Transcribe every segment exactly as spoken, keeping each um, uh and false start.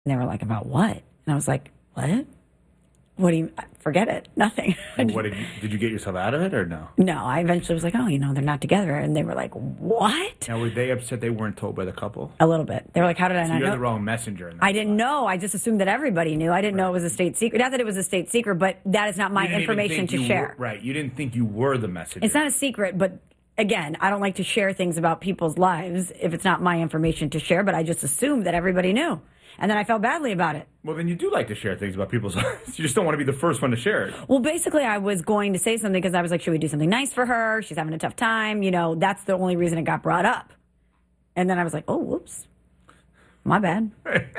And they were like, about what? And I was like, what? What do you, forget it. Nothing. Well, what did you, did you get yourself out of it or no? No, I eventually was like, oh, you know, they're not together. And they were like, what? Now, were they upset they weren't told by the couple? A little bit. They were like, how did I So not you're know? the wrong messenger. In that I didn't know. I just assumed that everybody knew. I didn't Right. know it was a state secret. Not that it was a state secret, but that is not my You didn't even information think to you share. were- right. You didn't think you were the messenger. It's not a secret, but again, I don't like to share things about people's lives if it's not my information to share, but I just assumed that everybody knew. And then I felt badly about it. Well, then you do like to share things about people's lives. You just don't want to be the first one to share it. Well, basically, I was going to say something because I was like, should we do something nice for her? She's having a tough time. You know, that's the only reason it got brought up. And then I was like, oh, whoops. My bad.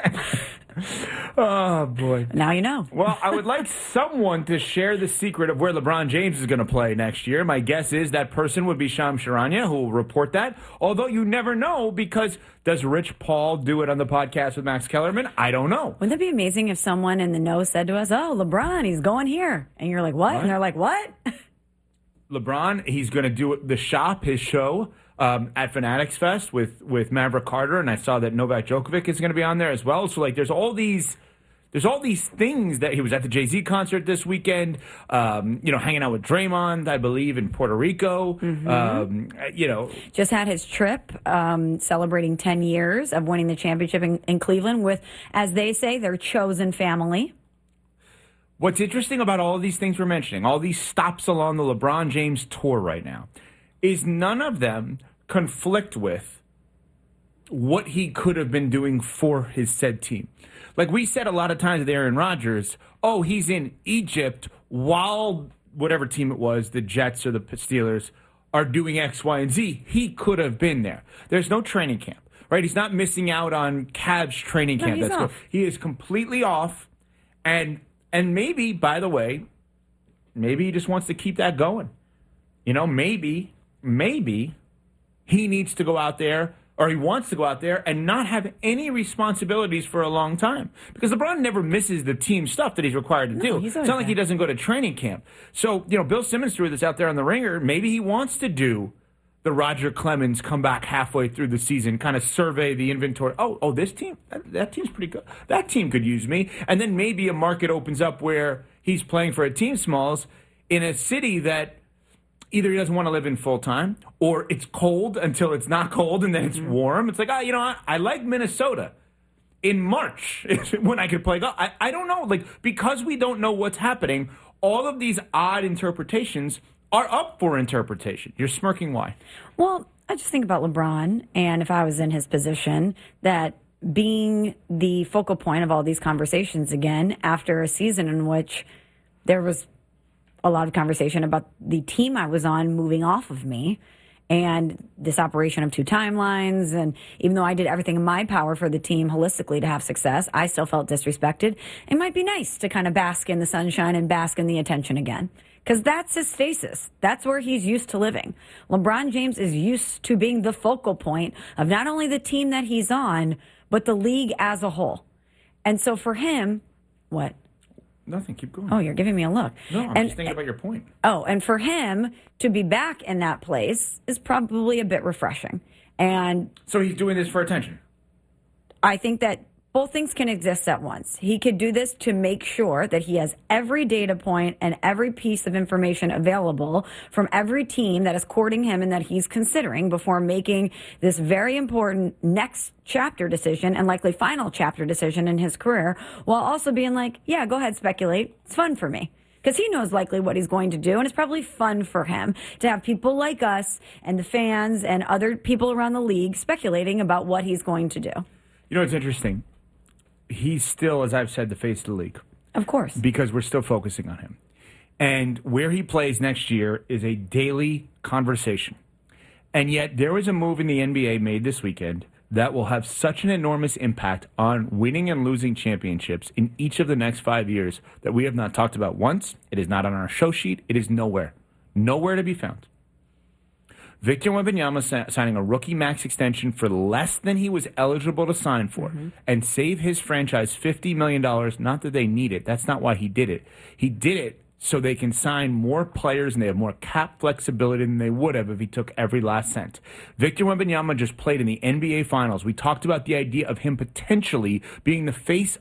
Oh, boy. Now you know. Well, I would like someone to share the secret of where LeBron James is going to play next year. My guess is that person would be Shams Charania, who will report that. Although you never know, because does Rich Paul do it on the podcast with Max Kellerman? I don't know. Wouldn't that be amazing if someone in the know said to us, oh, LeBron, he's going here. And you're like, what? What? And they're like, what? LeBron, he's going to do the shop, his show um, at Fanatics Fest with, with Maverick Carter, and I saw that Novak Djokovic is going to be on there as well. So, like, there's all these... There's all these things that he was at the Jay-Z concert this weekend, um, you know, hanging out with Draymond, I believe, in Puerto Rico. Mm-hmm. Um, you know, Just had his trip um, celebrating ten years of winning the championship in, in Cleveland with, as they say, their chosen family. what's interesting about all of these things we're mentioning, all these stops along the LeBron James tour right now, is none of them conflict with what he could have been doing for his said team. Like we said a lot of times with Aaron Rodgers, oh, he's in Egypt while whatever team it was, the Jets or the Steelers, are doing X, Y, and Z. He could have been there. There's no training camp, right? He's not missing out on Cavs training No, camp. he's That's off. good. He is completely off. And and maybe, by the way, maybe he just wants to keep that going. You know, maybe, maybe he needs to go out there, or he wants to go out there and not have any responsibilities for a long time. Because LeBron never misses the team stuff that he's required to No, do. he's It's not like he there. doesn't go to training camp. So, you know, Bill Simmons threw this out there on the Ringer. Maybe he wants to do the Roger Clemens come back halfway through the season, kind of survey the inventory. Oh, oh, this team, that, that team's pretty good. That team could use me. And then maybe a market opens up where he's playing for a team smalls in a city that either he doesn't want to live in full time, or it's cold until it's not cold and then it's warm. It's like, ah, you know, I, I like Minnesota in March when I could play golf. I, I don't know. Like, because we don't know what's happening, all of these odd interpretations are up for interpretation. You're smirking why? Well, I just think about LeBron, and if I was in his position, that being the focal point of all these conversations again after a season in which there was a lot of conversation about the team I was on moving off of me and this operation of two timelines. And even though I did everything in my power for the team holistically to have success, I still felt disrespected. It might be nice to kind of bask in the sunshine and bask in the attention again. Because that's his stasis. That's where he's used to living. LeBron James is used to being the focal point of not only the team that he's on, but the league as a whole. And so for him, what? Nothing. Keep going. Oh, you're giving me a look. No, I'm and, just thinking about your point. Oh, and for him to be back in that place is probably a bit refreshing. And So he's doing this for attention. I think that both things can exist at once. He could do this to make sure that he has every data point and every piece of information available from every team that is courting him and that he's considering before making this very important next chapter decision and likely final chapter decision in his career, while also being like, yeah, go ahead, speculate. It's fun for me. Because he knows likely what he's going to do, and it's probably fun for him to have people like us and the fans and other people around the league speculating about what he's going to do. You know, it's interesting. He's still, as I've said, the face of the league. Of course. Because we're still focusing on him. And where he plays next year is a daily conversation. And yet there was a move in the N B A made this weekend that will have such an enormous impact on winning and losing championships in each of the next five years that we have not talked about once. It is not on our show sheet. It is nowhere. Nowhere to be found. Victor Wembanyama sa- signing a rookie max extension for less than he was eligible to sign for mm-hmm. and save his franchise fifty million dollars. Not that they need it. That's not why he did it. He did it so they can sign more players and they have more cap flexibility than they would have if he took every last cent. Victor Wembanyama just played in the N B A Finals. We talked about the idea of him potentially being the face